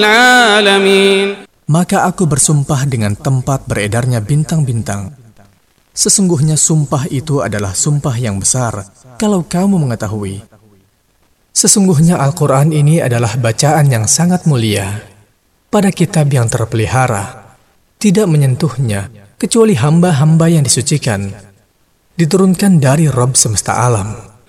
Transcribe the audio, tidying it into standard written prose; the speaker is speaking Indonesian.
العالمين. Maka aku bersumpah dengan tempat beredarnya bintang-bintang. Sesungguhnya sumpah itu adalah sumpah yang besar, kalau kamu mengetahui. Sesungguhnya Al-Quran ini adalah bacaan yang sangat mulia, pada kitab yang terpelihara. Tidak menyentuhnya, kecuali hamba-hamba yang disucikan. Diturunkan dari Rabb semesta alam.